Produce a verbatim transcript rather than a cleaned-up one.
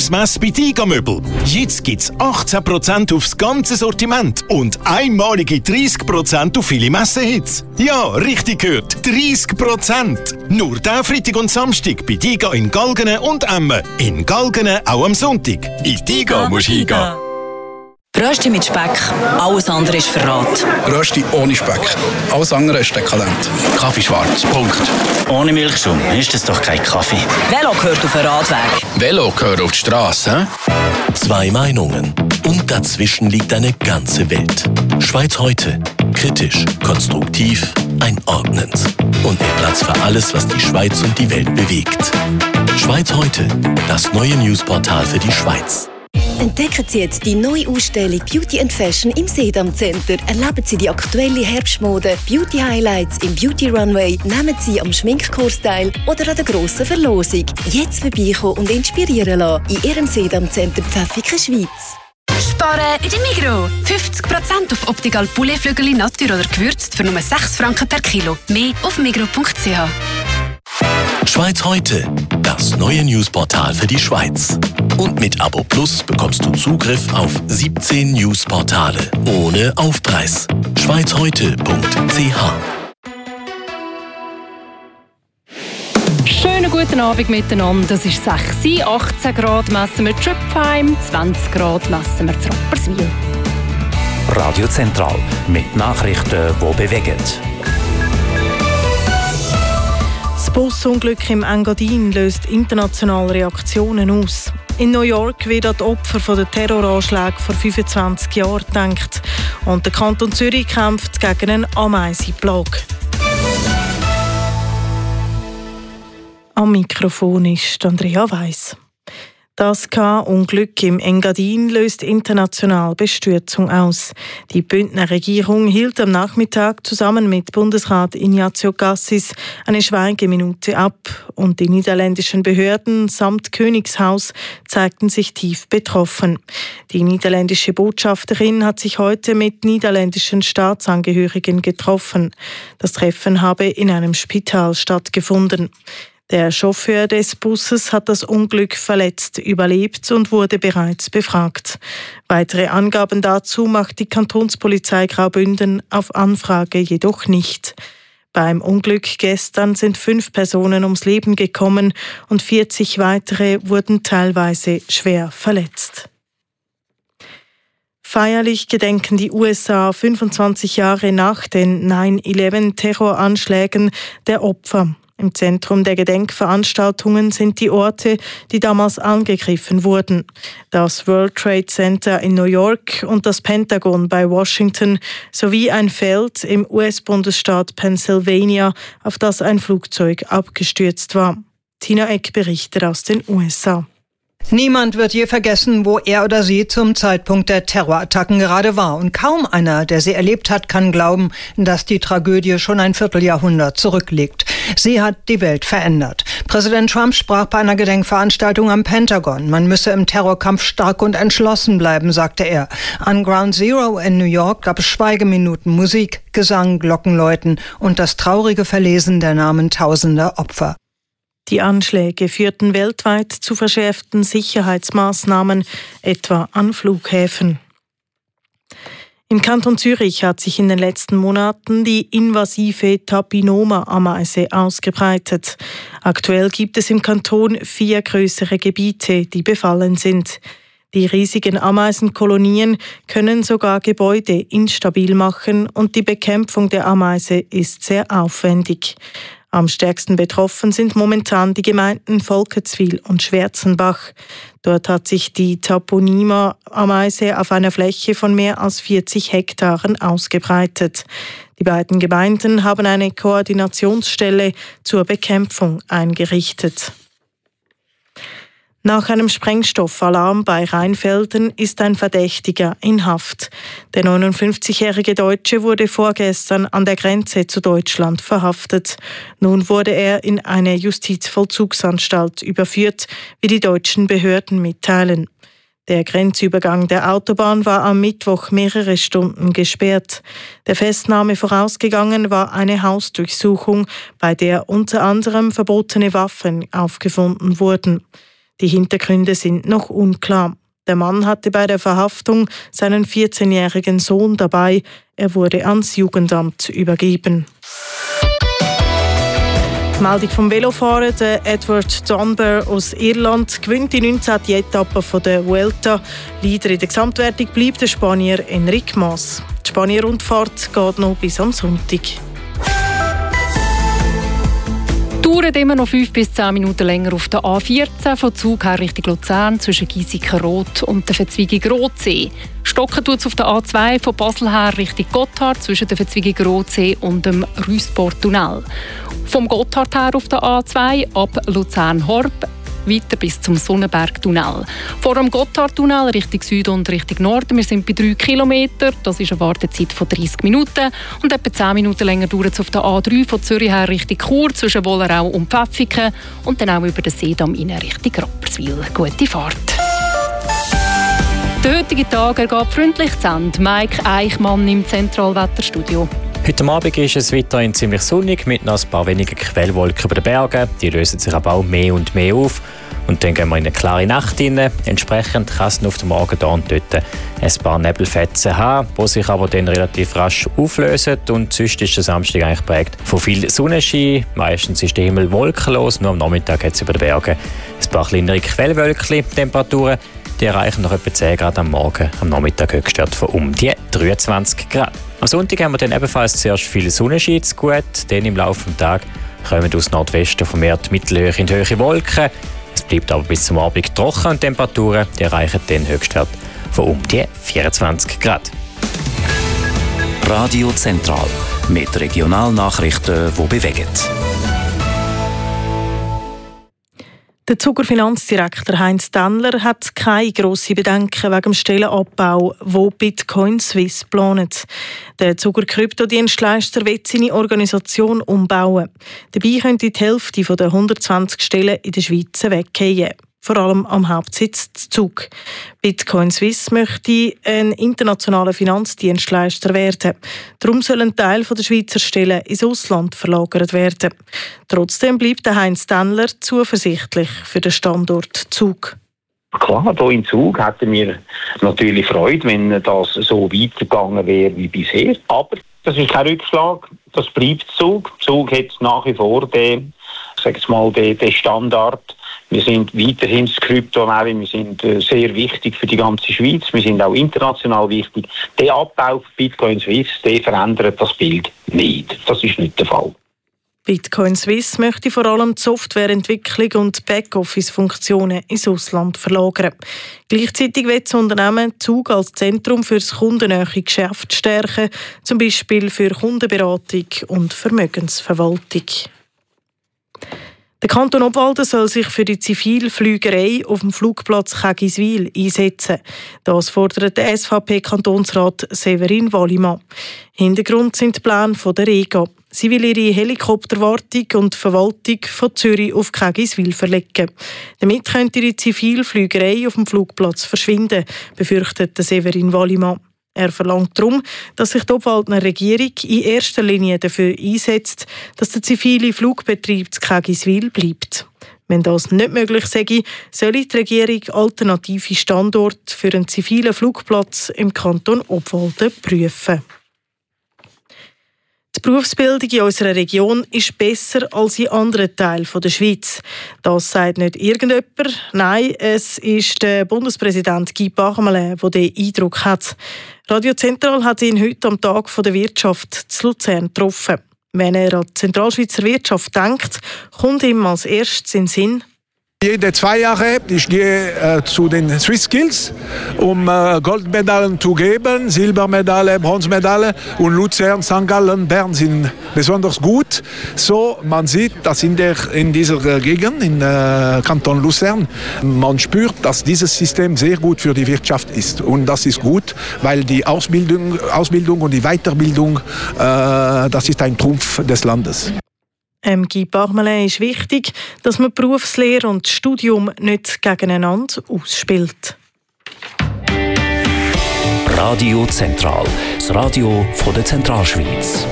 Hausmesse bei Tiger-Möbel. Jetzt gibt's achtzehn Prozent aufs ganze Sortiment und einmalige dreißig Prozent auf viele Messehits. Ja, richtig gehört, dreißig Prozent. Nur der Freitag und Samstag bei Tiger in Galgenen und Emmen. In Galgenen auch am Sonntag. In Tiger musst du hingehen. Rösti mit Speck, alles andere ist Verrat. Rösti ohne Speck, alles andere ist dekadent. Kaffee schwarz, Punkt. Ohne Milchschaum ist das doch kein Kaffee. Velo gehört auf den Radweg. Velo gehört auf die Straße, hä? Zwei Meinungen und dazwischen liegt eine ganze Welt. Schweiz heute. Kritisch, konstruktiv, einordnend. Und mit Platz für alles, was die Schweiz und die Welt bewegt. Schweiz heute, das neue Newsportal für die Schweiz. Entdecken Sie jetzt die neue Ausstellung Beauty and Fashion im Sedam Center. Erleben Sie die aktuelle Herbstmode, Beauty Highlights im Beauty Runway, nehmen Sie am Schminkkurs teil oder an der grossen Verlosung. Jetzt vorbeikommen und inspirieren lassen in Ihrem Sedam Center Pfäffiken, Schweiz. Sparen in der Migros. fünfzig Prozent auf Optical Pouletflügel Natur oder gewürzt für nur sechs Franken per Kilo. Mehr auf migros punkt c h. Schweiz heute, das neue Newsportal für die Schweiz. Und mit Abo Plus bekommst du Zugriff auf siebzehn Newsportale ohne Aufpreis. schweiz heute punkt c h. Schönen guten Abend miteinander. Das ist sechs Uhr, achtzehn Grad messen wir Tripheim, zwanzig Grad messen wir Rapperswil. Radio Zentral mit Nachrichten, die bewegen. Das Busunglück im Engadin löst internationale Reaktionen aus. In New York wird an die Opfer der Terroranschläge vor fünfundzwanzig Jahren gedacht. Und der Kanton Zürich kämpft gegen eine Ameisenplage. Am Mikrofon ist Andrea Weiss. Das Unglück im Engadin löst international Bestürzung aus. Die Bündner Regierung hielt am Nachmittag zusammen mit Bundesrat Ignazio Cassis eine Schweigeminute ab und die niederländischen Behörden samt Königshaus zeigten sich tief betroffen. Die niederländische Botschafterin hat sich heute mit niederländischen Staatsangehörigen getroffen. Das Treffen habe in einem Spital stattgefunden. Der Chauffeur des Busses hat das Unglück verletzt überlebt und wurde bereits befragt. Weitere Angaben dazu macht die Kantonspolizei Graubünden auf Anfrage jedoch nicht. Beim Unglück gestern sind fünf Personen ums Leben gekommen und vierzig weitere wurden teilweise schwer verletzt. Feierlich gedenken die U S A fünfundzwanzig Jahre nach den nine eleven Terroranschlägen der Opfer. Im Zentrum der Gedenkveranstaltungen sind die Orte, die damals angegriffen wurden. Das World Trade Center in New York und das Pentagon bei Washington sowie ein Feld im U S-Bundesstaat Pennsylvania, auf das ein Flugzeug abgestürzt war. Tina Eck berichtet aus den U S A. Niemand wird je vergessen, wo er oder sie zum Zeitpunkt der Terrorattacken gerade war. Und kaum einer, der sie erlebt hat, kann glauben, dass die Tragödie schon ein Vierteljahrhundert zurückliegt. Sie hat die Welt verändert. Präsident Trump sprach bei einer Gedenkveranstaltung am Pentagon. Man müsse im Terrorkampf stark und entschlossen bleiben, sagte er. An Ground Zero in New York gab es Schweigeminuten, Musik, Gesang, Glockenläuten und das traurige Verlesen der Namen tausender Opfer. Die Anschläge führten weltweit zu verschärften Sicherheitsmaßnahmen, etwa an Flughäfen. Im Kanton Zürich hat sich in den letzten Monaten die invasive Tapinoma-Ameise ausgebreitet. Aktuell gibt es im Kanton vier größere Gebiete, die befallen sind. Die riesigen Ameisenkolonien können sogar Gebäude instabil machen und die Bekämpfung der Ameise ist sehr aufwendig. Am stärksten betroffen sind momentan die Gemeinden Volketswil und Schwerzenbach. Dort hat sich die Taponima-Ameise auf einer Fläche von mehr als vierzig Hektaren ausgebreitet. Die beiden Gemeinden haben eine Koordinationsstelle zur Bekämpfung eingerichtet. Nach einem Sprengstoffalarm bei Rheinfelden ist ein Verdächtiger in Haft. Der neunundfünfzigjährige Deutsche wurde vorgestern an der Grenze zu Deutschland verhaftet. Nun wurde er in eine Justizvollzugsanstalt überführt, wie die deutschen Behörden mitteilen. Der Grenzübergang der Autobahn war am Mittwoch mehrere Stunden gesperrt. Der Festnahme vorausgegangen war eine Hausdurchsuchung, bei der unter anderem verbotene Waffen aufgefunden wurden. Die Hintergründe sind noch unklar. Der Mann hatte bei der Verhaftung seinen vierzehnjährigen Sohn dabei. Er wurde ans Jugendamt übergeben. Meldung vom Velofahrer. Der Edward Dunbar aus Irland gewinnt die neunzehnte Etappe von der Vuelta. Leader in der Gesamtwertung bleibt der Spanier Enric Mas. Die Spanier-Rundfahrt geht noch bis am Sonntag. Dauert immer noch fünf bis zehn Minuten länger auf der A vierzehn von Zug her Richtung Luzern zwischen Giesiken-Rot und der Verzweigung Rotsee. Stocken tut es auf der A zwei von Basel her Richtung Gotthard zwischen der Verzweigung Rotsee und dem Rüssport-Tunnel. Vom Gotthard her auf der A zwei ab Luzern-Horb weiter bis zum Sonnenberg-Tunnel. Vor dem Gotthard-Tunnel Richtung Süden und Richtung Norden. Wir sind bei drei Kilometern. Das ist eine Wartezeit von dreißig Minuten. Und etwa zehn Minuten länger dauert es auf der A drei von Zürich her Richtung Chur zwischen Wollerau und Pfäffiken. Und dann auch über den Seedamm rein Richtung Rapperswil. Gute Fahrt. Der heutige Tag ergeht freundlich zu Ende. Mike Eichmann im Zentralwetterstudio. Heute Abend ist es weiterhin ziemlich sonnig mit noch ein paar weniger Quellwolken über den Bergen. Die lösen sich aber auch mehr und mehr auf. Und dann gehen wir in eine klare Nacht rein. Entsprechend kann es auf den Morgen da und dort ein paar Nebelfetzen haben, die sich aber dann relativ rasch auflösen. Und sonst ist der Samstag eigentlich geprägt von viel Sonnenschein. Meistens ist der Himmel wolkenlos. Nur am Nachmittag hat es über den Bergen ein paar kleinere Quellwölkchen. Temperaturen die erreichen noch etwa zehn Grad am Morgen. Am Nachmittag Höchstwert von um die dreiundzwanzig Grad. Am Sonntag haben wir dann ebenfalls zuerst viel Sonnenschein zu gut. Dann im Laufe des Tages kommen aus Nordwesten vermehrt mittelhohe und hohe Wolken. Es bleibt aber bis zum Abend trocken und Temperaturen die erreichen dann Höchstwert von um die vierundzwanzig Grad. Radio Zentral mit Regionalnachrichten, die bewegen. Der Zuger Finanzdirektor Heinz Tannler hat keine grossen Bedenken wegen dem Stellenabbau, wo Bitcoin Swiss plant. Der Zuger Kryptodienstleister will seine Organisation umbauen. Dabei könnte die Hälfte der hundertzwanzig Stellen in der Schweiz weggehen. Vor allem am Hauptsitz Zug. Bitcoin Swiss möchte ein internationaler Finanzdienstleister werden. Darum soll ein Teil der Schweizer Stellen ins Ausland verlagert werden. Trotzdem bleibt Heinz Tannler zuversichtlich für den Standort Zug. Klar, hier in Zug hätten wir natürlich Freude, wenn das so weitergegangen wäre wie bisher. Aber das ist kein Rückschlag, das bleibt Zug. Zug hat nach wie vor den, ich sage jetzt mal, den, den Standard. Wir sind weiterhin das Krypto, wir sind sehr wichtig für die ganze Schweiz, wir sind auch international wichtig. Der Abbau von Bitcoin Swiss, der verändert das Bild nicht. Das ist nicht der Fall. Bitcoin Swiss möchte vor allem die Softwareentwicklung und Backoffice-Funktionen ins Ausland verlagern. Gleichzeitig will das Unternehmen Zug als Zentrum für das kundennähe Geschäft stärken, zum Beispiel für Kundenberatung und Vermögensverwaltung. Der Kanton Obwalden soll sich für die Zivilflügerei auf dem Flugplatz Kägiswil einsetzen. Das fordert der S V P-Kantonsrat Severin Wallimann. Hintergrund sind die Pläne der Rega. Sie will ihre Helikopterwartung und Verwaltung von Zürich auf Kägiswil verlegen. Damit könnte die Zivilflügerei auf dem Flugplatz verschwinden, befürchtet Severin Wallimann. Er verlangt darum, dass sich die Obwaldner Regierung in erster Linie dafür einsetzt, dass der zivile Flugbetrieb zu Kägiswil bleibt. Wenn das nicht möglich sei, soll die Regierung alternative Standorte für einen zivilen Flugplatz im Kanton Obwalden prüfen. Die Berufsbildung in unserer Region ist besser als in anderen Teilen der Schweiz. Das sagt nicht irgendjemand. Nein, es ist der Bundespräsident Guy Parmelin, der diesen Eindruck hat. Radio Zentral hat ihn heute am Tag der Wirtschaft zu Luzern getroffen. Wenn er an die Zentralschweizer Wirtschaft denkt, kommt ihm als erstes in den Sinn: Jede zwei Jahre ich gehe äh, zu den Swiss Skills, um äh, Goldmedaillen zu geben, Silbermedaille, Bronzemedaille, und Luzern, Sankt Gallen, Bern sind besonders gut. So, man sieht, dass in, der, in dieser Gegend, in äh, Kanton Luzern, man spürt, dass dieses System sehr gut für die Wirtschaft ist. Und das ist gut, weil die Ausbildung, Ausbildung und die Weiterbildung, äh, das ist ein Trumpf des Landes. Ähm, Guy Parmelin ist wichtig, dass man Berufslehre und Studium nicht gegeneinander ausspielt. Radio Zentral, das Radio von der Zentralschweiz.